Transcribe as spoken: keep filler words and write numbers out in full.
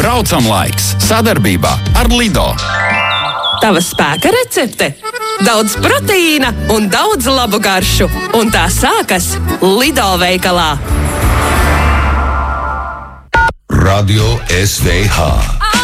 Braucam laiks sadarbībā ar Lido. Tava spēka recepte? Daudz proteīna un daudz labu garšu. Un tā sākas Lido veikalā. Radio S V H.